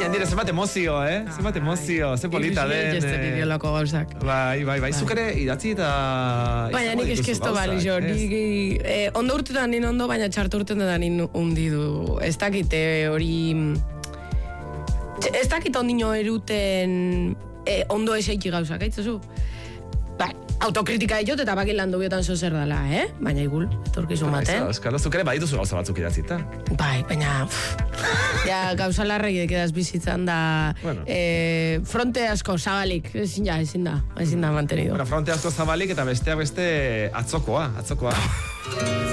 Gainera, zenbat emozio, zenbat emozio, ze polita den. Ilusioa ideolako gauzak. Bai, zuk ere idatzi eta... Baina nik eskesto bali, jo, ondo urtetan nin ondo, baina txartu urtetan nin undidu. Ez dakite hori... Ez dakit ondino eruten ondo eseiki gauzak, haitzazu? Bai, autokritika diot eta bakin lan dubiotan zo zer dala, Baina igul, etorkizun baten. Euskalo, zuk ere badituzu gauza batzuk idatzita. Bai, baina... Ja, gauza larrek edekidaz bizitzan da... Fronte asko zabalik, ezin da mantenido. Fronte asko zabalik eta besteak beste atzokoa.